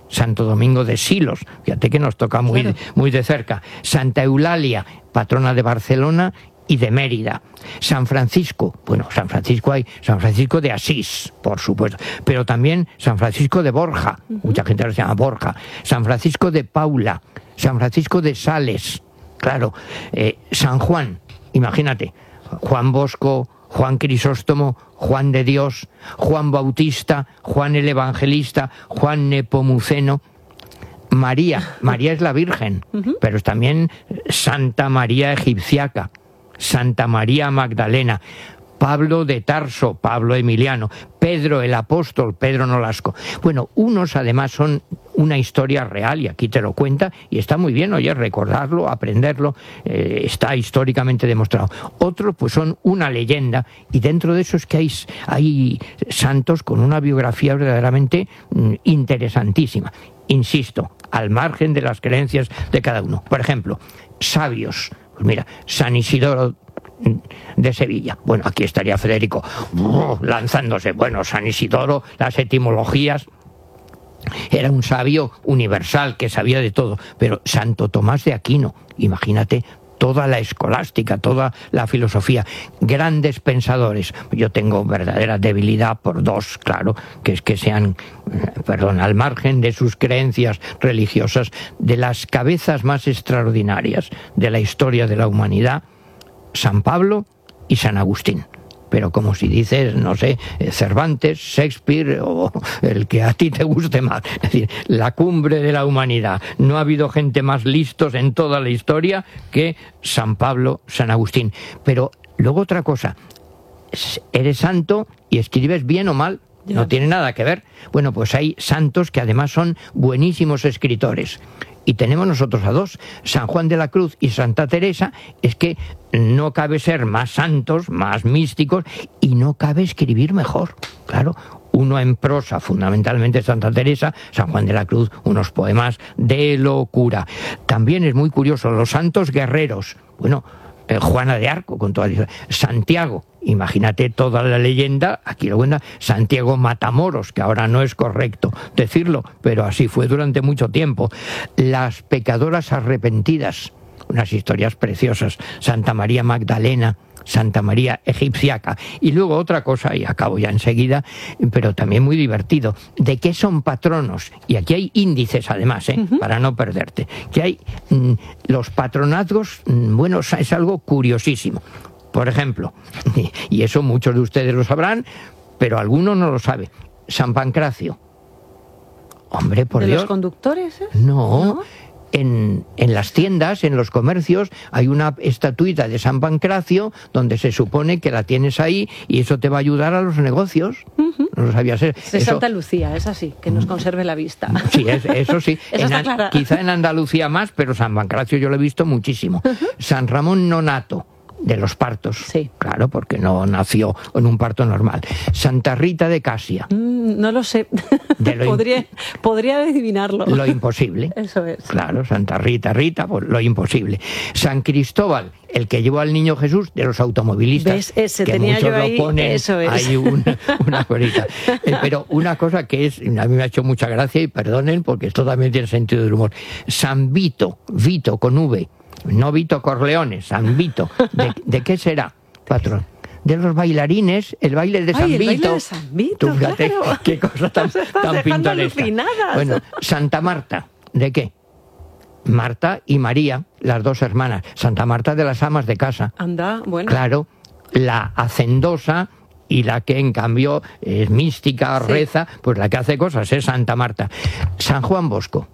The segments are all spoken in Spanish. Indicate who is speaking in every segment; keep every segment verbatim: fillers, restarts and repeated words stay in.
Speaker 1: Santo Domingo de Silos, fíjate que nos toca muy, claro. muy de cerca. Santa Eulalia, patrona de Barcelona y de Mérida. San Francisco, bueno, San Francisco hay San Francisco de Asís, por supuesto, pero también San Francisco de Borja, uh-huh. mucha gente lo llama Borja, San Francisco de Paula, San Francisco de Sales, claro, eh, San Juan, imagínate, Juan Bosco, Juan Crisóstomo, Juan de Dios, Juan Bautista, Juan el Evangelista, Juan Nepomuceno, María, María es la Virgen, uh-huh. pero es también Santa María Egipciaca, Santa María Magdalena, Pablo de Tarso, Pablo Emiliano, Pedro el Apóstol, Pedro Nolasco. Bueno, unos además son una historia real y aquí te lo cuenta y está muy bien, oye, recordarlo, aprenderlo, eh, está históricamente demostrado. Otros pues son una leyenda y dentro de eso es que hay, hay santos con una biografía verdaderamente mm, interesantísima. Insisto, al margen de las creencias de cada uno. Por ejemplo, sabios. Pues mira, San Isidoro de Sevilla. Bueno, aquí estaría Federico uh, lanzándose. Bueno, San Isidoro, las etimologías. Era un sabio universal que sabía de todo. Pero Santo Tomás de Aquino, imagínate, toda la escolástica, toda la filosofía, grandes pensadores. Yo tengo verdadera debilidad por dos, claro, que es que sean, perdón, al margen de sus creencias religiosas, de las cabezas más extraordinarias de la historia de la humanidad, San Pablo y San Agustín. Pero como si dices, no sé, Cervantes, Shakespeare o el que a ti te guste más. Es decir, la cumbre de la humanidad. No ha habido gente más listos en toda la historia que San Pablo, San Agustín. Pero luego otra cosa, eres santo y escribes bien o mal, no tiene nada que ver. Bueno, pues hay santos que además son buenísimos escritores. Y tenemos nosotros a dos, San Juan de la Cruz y Santa Teresa. Es que no cabe ser más santos, más místicos, y no cabe escribir mejor. Claro, uno en prosa, fundamentalmente Santa Teresa, San Juan de la Cruz, unos poemas de locura. También es muy curioso, los santos guerreros. Bueno, eh, Juana de Arco, con toda la... Santiago, imagínate toda la leyenda, aquí lo cuenta, Santiago Matamoros, que ahora no es correcto decirlo, pero así fue durante mucho tiempo. Las pecadoras arrepentidas, unas historias preciosas, Santa María Magdalena, Santa María Egipciaca. Y luego otra cosa, y acabo ya enseguida, pero también muy divertido, ¿de qué son patronos? Y aquí hay índices además, ¿eh? Uh-huh. Para no perderte. Que hay mmm, los patronazgos, mmm, bueno, es algo curiosísimo. Por ejemplo, y eso muchos de ustedes lo sabrán, pero alguno no lo sabe, San Pancracio. Hombre, por
Speaker 2: ¿De
Speaker 1: Dios.
Speaker 2: los conductores? ¿eh?
Speaker 1: No,
Speaker 2: ¿No?
Speaker 1: En, en las tiendas, en los comercios, hay una estatuita de San Pancracio donde se supone que la tienes ahí y eso te va a ayudar a los negocios. Uh-huh. No lo sabía ser.
Speaker 2: De
Speaker 1: eso...
Speaker 2: Santa Lucía, es así, que nos conserve la vista.
Speaker 1: Sí, es, eso sí.
Speaker 2: Eso
Speaker 1: en,
Speaker 2: está clara.
Speaker 1: Quizá en Andalucía más, pero San Pancracio yo lo he visto muchísimo. Uh-huh. San Ramón Nonato, de los partos,
Speaker 2: sí.
Speaker 1: Claro, porque no nació en un parto normal. Santa Rita de Casia.
Speaker 2: Mm, no lo sé. De lo podría, imp... podría adivinarlo.
Speaker 1: Lo imposible.
Speaker 2: Eso es.
Speaker 1: Claro, Santa Rita, Rita, pues lo imposible. San Cristóbal, el que llevó al niño Jesús, de los automovilistas.
Speaker 2: ¿Ves? Ese
Speaker 1: que
Speaker 2: tenía
Speaker 1: muchos
Speaker 2: yo ahí,
Speaker 1: lo ponen,
Speaker 2: eso es.
Speaker 1: Hay una, una corita. Eh, pero una cosa que es, a mí me ha hecho mucha gracia, y perdonen, porque esto también tiene sentido del humor. San Vito, Vito con V. No Vito Corleone, San Vito. ¿De, ¿De qué será, patrón? De los bailarines, el baile de San
Speaker 2: Ay, el
Speaker 1: Vito.
Speaker 2: Baile de San Vito,
Speaker 1: Tú fíjate,
Speaker 2: claro.
Speaker 1: Qué cosa tan, tan pintoresca.
Speaker 2: Alucinadas.
Speaker 1: Bueno, Santa Marta, ¿de qué? Marta y María, las dos hermanas. Santa Marta de las amas de casa.
Speaker 2: Anda, bueno.
Speaker 1: Claro, la hacendosa y la que en cambio es mística, sí. Reza, pues la que hace cosas es Santa Marta. San Juan Bosco.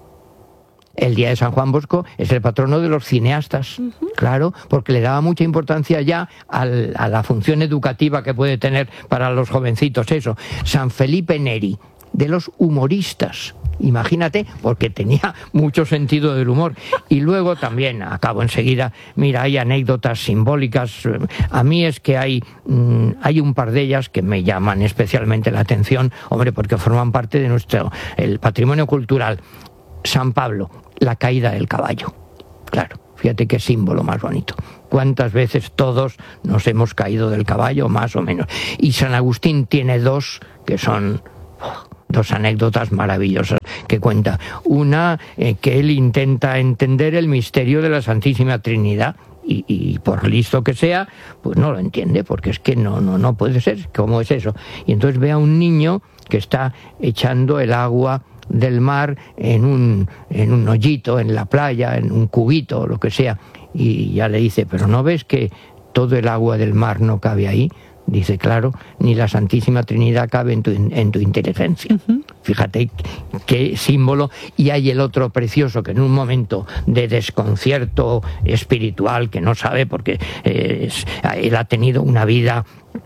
Speaker 1: El día de San Juan Bosco es el patrono de los cineastas, uh-huh. Claro, porque le daba mucha importancia ya al, a la función educativa que puede tener para los jovencitos eso. San Felipe Neri, de los humoristas, imagínate, porque tenía mucho sentido del humor. Y luego también, acabo enseguida, mira, hay anécdotas simbólicas. A mí es que hay, mmm, hay un par de ellas que me llaman especialmente la atención, hombre, porque forman parte de nuestro el patrimonio cultural. San Pablo, la caída del caballo. Claro, fíjate qué símbolo más bonito. ¿Cuántas veces todos nos hemos caído del caballo, más o menos? Y San Agustín tiene dos que son oh, dos anécdotas maravillosas que cuenta. Una, eh, que él intenta entender el misterio de la Santísima Trinidad. Y, y por listo que sea, pues no lo entiende, porque es que no, no, no puede ser. ¿Cómo es eso? Y entonces ve a un niño que está echando el agua del mar en un, en un hoyito, en la playa, en un cubito, lo que sea. Y ya le dice, ¿pero no ves que todo el agua del mar no cabe ahí? Dice, claro, ni la Santísima Trinidad cabe en tu, en tu inteligencia. Uh-huh. Fíjate qué símbolo. Y hay el otro precioso, que en un momento de desconcierto espiritual, que no sabe porque eh, es, él ha tenido una vida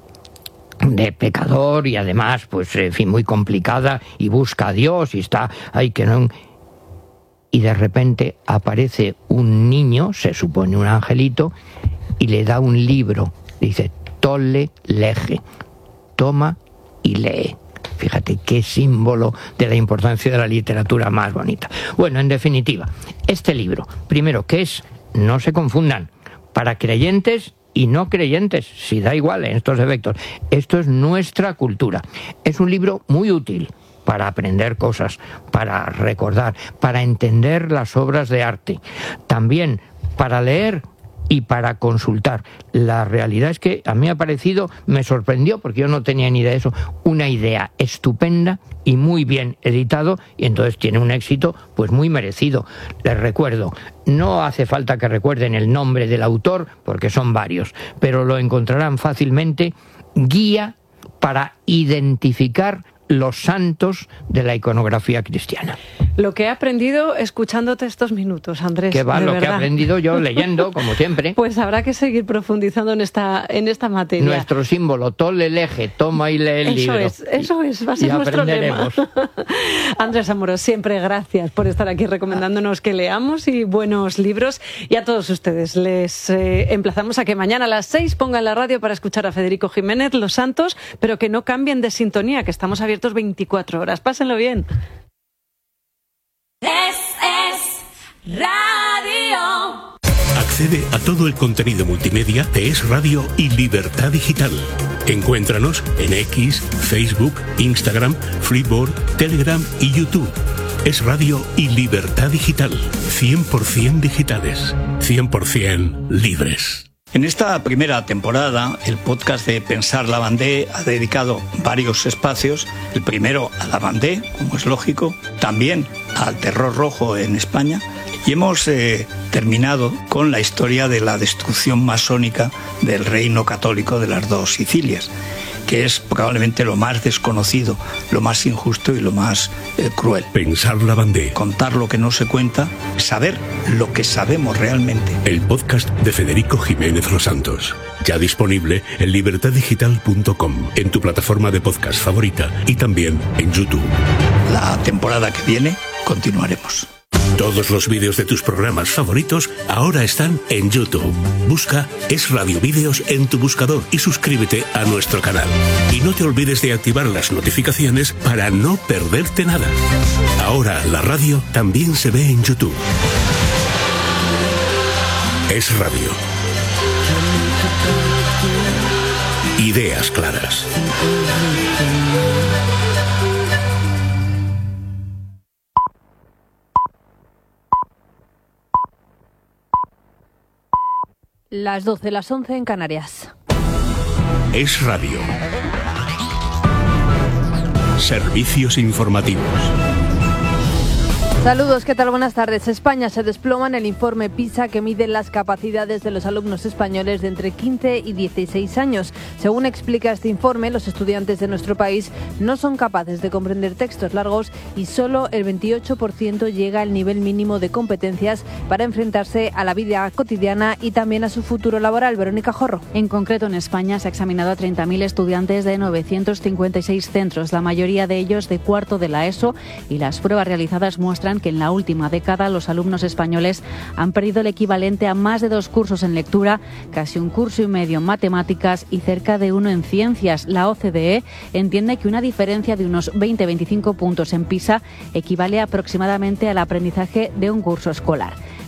Speaker 1: de pecador y además, pues, en fin, muy complicada, y busca a Dios y está ahí que no... Y de repente aparece un niño, se supone un angelito, y le da un libro. Dice, Tolle lege, toma y lee. Fíjate qué símbolo de la importancia de la literatura más bonita. Bueno, en definitiva, este libro, primero, ¿qué es? No se confundan, para creyentes y no creyentes, si da igual en estos efectos. Esto es nuestra cultura. Es un libro muy útil para aprender cosas, para recordar, para entender las obras de arte, también para leer y para consultar. La realidad es que a mí me ha parecido, me sorprendió, porque yo no tenía ni idea de eso, una idea estupenda y muy bien editado, y entonces tiene un éxito pues muy merecido. Les recuerdo, no hace falta que recuerden el nombre del autor, porque son varios, pero lo encontrarán fácilmente, Guía para identificar los santos de la iconografía cristiana.
Speaker 2: Lo que he aprendido escuchándote estos minutos, Andrés.
Speaker 1: Que va,
Speaker 2: de
Speaker 1: lo
Speaker 2: verdad.
Speaker 1: que he aprendido yo leyendo, como siempre.
Speaker 2: Pues habrá que seguir profundizando en esta, en esta materia.
Speaker 1: Nuestro símbolo, Tolle lege, toma y lee el
Speaker 2: eso
Speaker 1: libro.
Speaker 2: Es, eso es, va a ser
Speaker 1: y
Speaker 2: nuestro lema.
Speaker 1: aprenderemos.
Speaker 2: Andrés Amorós, siempre gracias por estar aquí recomendándonos que leamos y buenos libros. Y a todos ustedes les eh, emplazamos a que mañana a las seis pongan la radio para escuchar a Federico Jiménez, Los Santos, pero que no cambien de sintonía, que estamos abiertos veinticuatro horas. Pásenlo bien.
Speaker 3: Es, es radio.
Speaker 4: Accede a todo el contenido multimedia de Es Radio y Libertad Digital. Encuéntranos en X, Facebook, Instagram, Flipboard, Telegram y YouTube. Es Radio y Libertad Digital. cien por ciento digitales. cien por ciento libres.
Speaker 5: En esta primera temporada, el podcast de Pensar la Vendée ha dedicado varios espacios. El primero a la Vendée, como es lógico, también al terror rojo en España. Y hemos eh, terminado con la historia de la destrucción masónica del reino católico de las dos Sicilias, que es probablemente lo más desconocido, lo más injusto y lo más eh, cruel.
Speaker 4: Pensar la Vendée.
Speaker 5: Contar lo que no se cuenta, saber lo que sabemos realmente.
Speaker 4: El podcast de Federico Jiménez Los Santos. Ya disponible en libertad digital punto com, en tu plataforma de podcast favorita y también en YouTube.
Speaker 5: La temporada que viene continuaremos.
Speaker 4: Todos los vídeos de tus programas favoritos ahora están en YouTube. Busca Es Radio Vídeos en tu buscador y suscríbete a nuestro canal. Y no te olvides de activar las notificaciones para no perderte nada. Ahora la radio también se ve en YouTube. Es Radio. Ideas claras.
Speaker 6: Las doce, las once en Canarias.
Speaker 4: Es Radio. Servicios informativos.
Speaker 6: Saludos, ¿qué tal? Buenas tardes. España se desploma en el informe PISA que mide las capacidades de los alumnos españoles de entre quince y dieciséis años. Según explica este informe, los estudiantes de nuestro país no son capaces de comprender textos largos y solo el veintiocho por ciento llega al nivel mínimo de competencias para enfrentarse a la vida cotidiana y también a su futuro laboral. Verónica Jorro.
Speaker 7: En concreto, en España se ha examinado a treinta mil estudiantes de novecientos cincuenta y seis centros, la mayoría de ellos de cuarto de la ESO, y las pruebas realizadas muestran que en la última década los alumnos españoles han perdido el equivalente a más de dos cursos en lectura, casi un curso y medio en matemáticas y cerca de uno en ciencias. La O C D E entiende que una diferencia de unos veinte a veinticinco puntos en PISA equivale aproximadamente al aprendizaje de un curso escolar.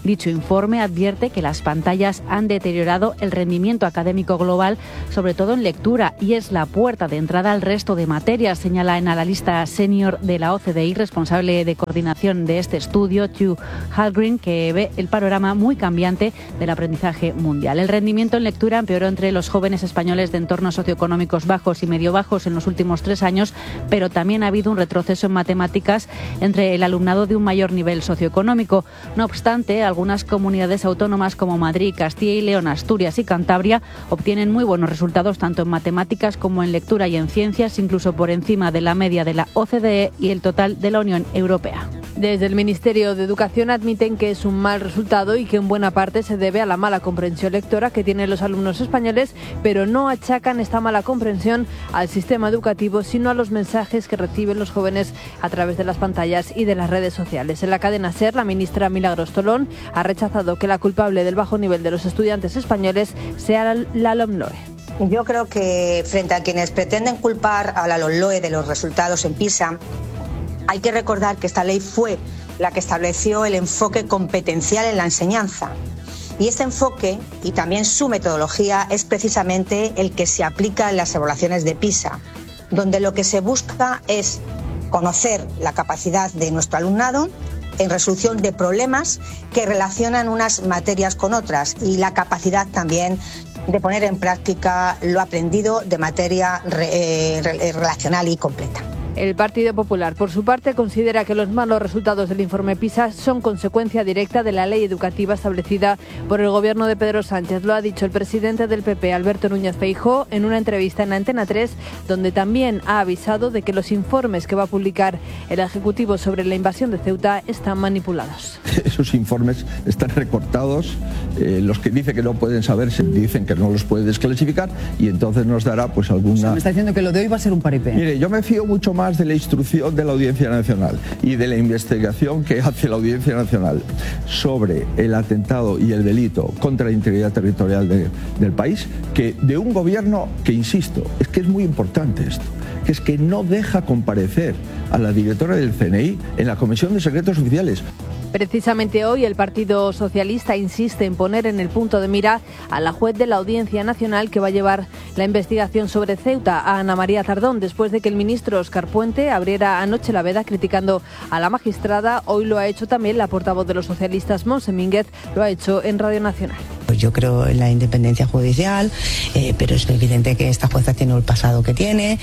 Speaker 7: Dicho informe advierte que las pantallas han deteriorado el rendimiento académico global, sobre todo en lectura, y es la puerta de entrada al resto de materias, señala en analista senior de la O C D E y responsable de coordinación de este estudio, Hugh Hallgren, que ve el panorama muy cambiante del aprendizaje mundial. El rendimiento en lectura empeoró entre los jóvenes españoles de entornos socioeconómicos bajos y medio bajos en los últimos tres años, pero también ha habido un retroceso en matemáticas entre el alumnado de un mayor nivel socioeconómico. No obstante, algunas comunidades autónomas como Madrid, Castilla y León, Asturias y Cantabria obtienen muy buenos resultados tanto en matemáticas como en lectura y en ciencias, incluso por encima de la media de la O C D E y el total de la Unión Europea.
Speaker 6: Desde el Ministerio de Educación admiten que es un mal resultado y que en buena parte se debe a la mala comprensión lectora que tienen los alumnos españoles, pero no achacan esta mala comprensión al sistema educativo, sino a los mensajes que reciben los jóvenes a través de las pantallas y de las redes sociales. En la cadena SER, la ministra Milagros Tolón ha rechazado que la culpable del bajo nivel de los estudiantes españoles sea la LOMLOE.
Speaker 8: Yo creo que frente a quienes pretenden culpar a la LOMLOE de los resultados en PISA, hay que recordar que esta ley fue la que estableció el enfoque competencial en la enseñanza. Y este enfoque, y también su metodología, es precisamente el que se aplica en las evaluaciones de PISA, donde lo que se busca es conocer la capacidad de nuestro alumnado en resolución de problemas que relacionan unas materias con otras y la capacidad también de poner en práctica lo aprendido de materia re, eh, relacional y completa.
Speaker 6: El Partido Popular, por su parte, considera que los malos resultados del informe PISA son consecuencia directa de la ley educativa establecida por el gobierno de Pedro Sánchez. Lo ha dicho el presidente del P P, Alberto Núñez Feijóo, en una entrevista en Antena tres, donde también ha avisado de que los informes que va a publicar el Ejecutivo sobre la invasión de Ceuta están manipulados.
Speaker 9: Esos informes están recortados, eh, los que dicen que no pueden saber se dicen que no los puede desclasificar y entonces nos dará pues alguna... O sea,
Speaker 10: me está diciendo que lo de hoy va a ser un paripé.
Speaker 9: Mire, yo me fío mucho más de la instrucción de la Audiencia Nacional y de la investigación que hace la Audiencia Nacional sobre el atentado y el delito contra la integridad territorial de, del país que de un gobierno que, insisto, es que es muy importante esto, que es que no deja comparecer a la directora del C N I en la Comisión de Secretos Oficiales.
Speaker 6: Precisamente hoy el Partido Socialista insiste en poner en el punto de mira a la juez de la Audiencia Nacional que va a llevar la investigación sobre Ceuta, a Ana María Tardón, después de que el ministro Óscar Puente abriera anoche la veda criticando a la magistrada. Hoy lo ha hecho también la portavoz de los socialistas, Montse Mínguez, lo ha hecho en Radio Nacional.
Speaker 11: Pues yo creo en la independencia judicial, eh, pero es evidente que esta jueza tiene el pasado que tiene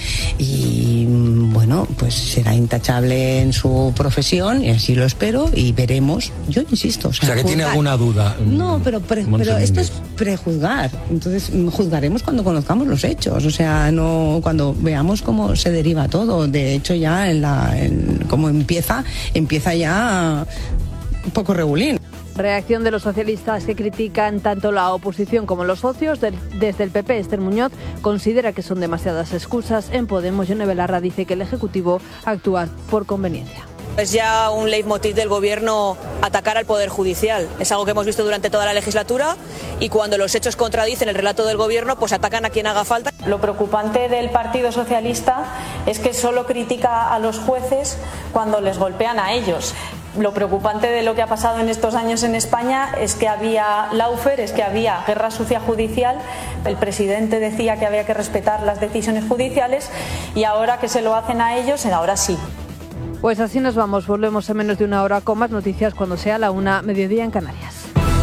Speaker 11: y, bueno, pues será intachable en su profesión y así lo espero y veremos. Yo insisto. O sea,
Speaker 12: o sea que
Speaker 11: juzgar.
Speaker 12: tiene alguna duda.
Speaker 11: No, pero, pre, pero esto es prejuzgar. Entonces juzgaremos cuando conozcamos los hechos, o sea, no cuando veamos cómo se deriva todo. De hecho, ya en la, en, cómo empieza, empieza ya un poco regulín.
Speaker 6: Reacción de los socialistas que critican tanto la oposición como los socios. Desde el P P, Esther Muñoz considera que son demasiadas excusas. En Podemos, Yone Belarra dice que el Ejecutivo actúa por conveniencia.
Speaker 13: Es ya un leitmotiv del Gobierno atacar al Poder Judicial. Es algo que hemos visto durante toda la legislatura y cuando los hechos contradicen el relato del Gobierno, pues atacan a quien haga falta.
Speaker 14: Lo preocupante del Partido Socialista es que solo critica a los jueces cuando les golpean a ellos. Lo preocupante de lo que ha pasado en estos años en España es que había lawfare, es que había guerra sucia judicial. El presidente decía que había que respetar las decisiones judiciales y ahora que se lo hacen a ellos, ahora sí.
Speaker 6: Pues así nos vamos, volvemos en menos de una hora con más noticias cuando sea la una, mediodía en Canarias.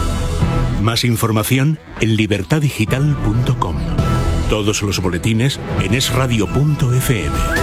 Speaker 4: Más información en libertad digital punto com. Todos los boletines en es radio punto efe eme.